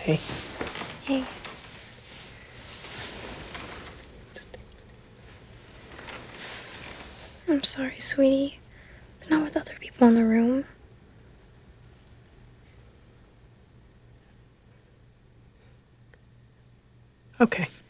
Hey. Hey. I'm sorry, sweetie, but not with other people in the room. Okay.